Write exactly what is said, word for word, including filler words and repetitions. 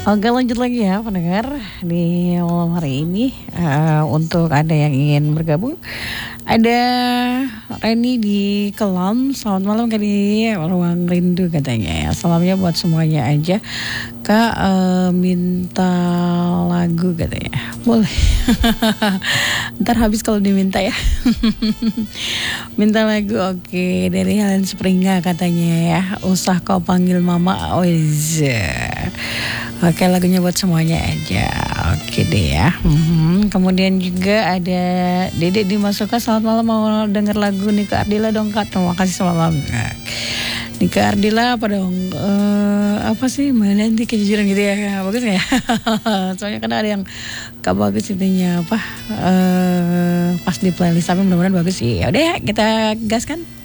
Oke, lanjut lagi ya pendengar di malam hari ini. Eh, untuk Anda yang ingin bergabung, ada Reni di Kelam. Selamat malam Kak di Ruang Rindu katanya ya. Salamnya buat semuanya aja. Kak eh, minta lagu katanya. Boleh. Ntar habis kalau diminta ya. Minta lagu, oke, dari Helen Springa katanya ya. Usah kau panggil mama. Oiz. Oke, lagunya buat semuanya aja. Oke deh ya. Mhm. Kemudian juga ada Dedek di Masuka. Selamat malam, mau denger lagu Nika Ardila dong Kak. Terima kasih, selamat malam. Nika Ardila apa dong? Uh, apa sih? Mana nanti kejujuran gitu ya? Bagus ya? Soalnya kan ada yang gak bagus intinya apa? Uh, pas di playlist, tapi mudah-mudahan bagus sih. Ya udah ya, kita gaskan.